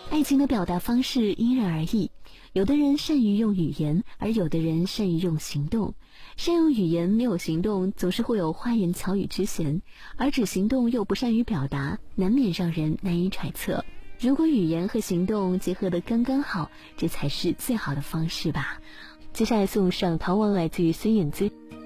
爱情的表达方式因人而异，有的人善于用语言，而有的人善于用行动。善用语言没有行动，总是会有花言巧语之嫌，而只行动又不善于表达，难免让人难以揣测。如果语言和行动结合得刚刚好，这才是最好的方式吧。接下来送上《逃亡》，来自于孙燕姿。